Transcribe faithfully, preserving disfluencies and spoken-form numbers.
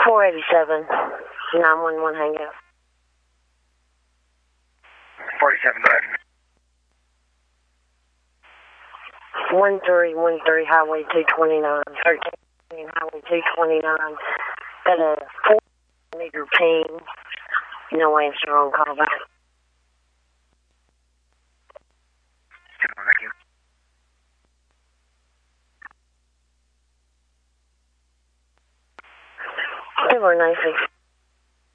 four eighty-seven, nine one one hang up. forty-seven, go ahead. one three one three Highway two twenty-nine, thirteen Highway two twenty-nine. Got a four meter ping. No answer on call back. Thank you. Two four nine six